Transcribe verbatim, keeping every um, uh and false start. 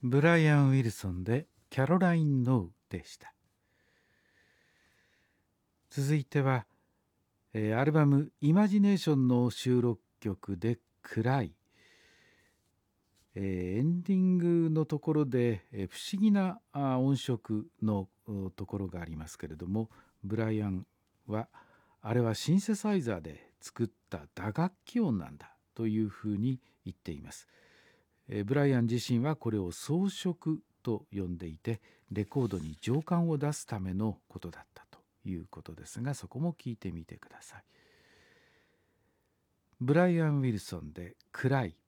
ブライアン・ウィルソンでキャロライン・ノウでした。続いては、えーアルバムイマジネーションの収録曲で暗い、えーエンディングのところで、えー不思議なあ音色のおところがありますけれども、ブライアンはあれはシンセサイザーで作った打楽器音なんだというふうに言っています。えーブライアン自身はこれを装飾と呼んでいて、レコードに情感を出すためのことだったということですが、そこも聞いてみてください。ブライアン・ウィルソンで暗い。